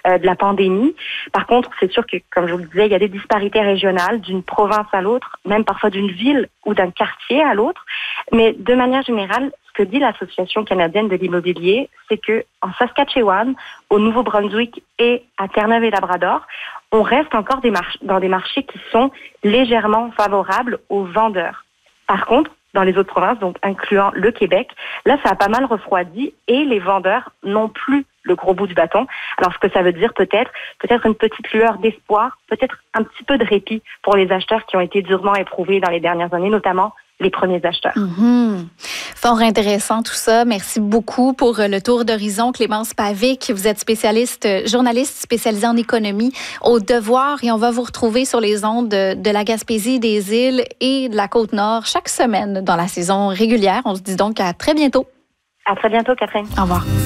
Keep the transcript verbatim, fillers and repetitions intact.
euh, de la pandémie. Par contre, c'est sûr que, comme je vous le disais, il y a des disparités régionales d'une province à l'autre, même parfois d'une ville ou d'un quartier à l'autre. Mais de manière générale, ce que dit l'Association canadienne de l'immobilier, c'est que en Saskatchewan, au Nouveau-Brunswick et à Terre-Neuve et Labrador, on reste encore des march- dans des marchés qui sont légèrement favorables aux vendeurs. Par contre, dans les autres provinces, donc incluant le Québec, là, ça a pas mal refroidi et les vendeurs n'ont plus le gros bout du bâton. Alors, ce que ça veut dire peut-être, peut-être une petite lueur d'espoir, peut-être un petit peu de répit pour les acheteurs qui ont été durement éprouvés dans les dernières années, notamment les premiers acheteurs. Mm-hmm. Fort intéressant tout ça. Merci beaucoup pour le tour d'horizon. Clémence Pavic, vous êtes spécialiste, journaliste spécialisée en économie au Devoir et on va vous retrouver sur les ondes de, de la Gaspésie, des îles et de la Côte-Nord chaque semaine dans la saison régulière. On se dit donc à très bientôt. À très bientôt, Catherine. Au revoir.